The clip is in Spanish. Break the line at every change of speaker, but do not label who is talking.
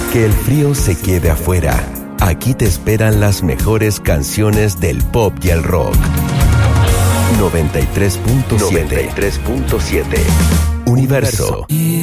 Que el frío se quede afuera. Aquí te esperan las mejores canciones del pop y el rock. 93.7 Universo.